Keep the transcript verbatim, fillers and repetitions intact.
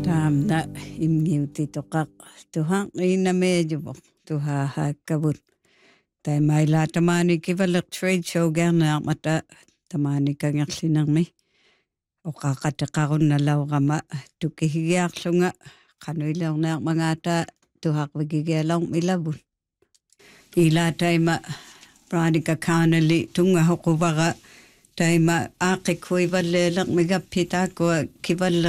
Taamna imniutitoqaq tuhaq inameejuvoq tuhaahaakkavut taimaila tamaani kivalleq trade show gernearmata tamaani kangerlinermi oqaqateqarunnalauqama tukihigiarlunga qanuileernearmangaata tuhaqvigigialaum ilavun ila taima Pranica Carnelli tunga hoquvara taima aaqikhuivalleeleq migappitaakua kivalle